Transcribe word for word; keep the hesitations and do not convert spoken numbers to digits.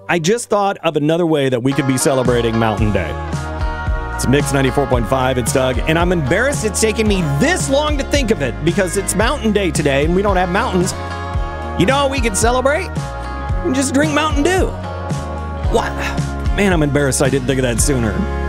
I just thought of another way that we could be celebrating Mountain Day. It's Mix ninety-four point five. It's Doug. And I'm embarrassed it's taken me this long to think of it because it's Mountain Day today and we don't have mountains. You know how we could celebrate? And just drink Mountain Dew. What? Man, I'm embarrassed I didn't think of that sooner.